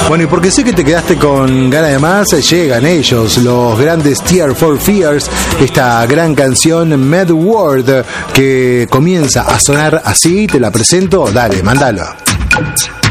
Bueno, y porque sé que te quedaste con ganas de más, llegan ellos, los grandes Tears for Fears, esta gran canción Mad World que comienza a sonar así. Te la presento, dale, mándalo.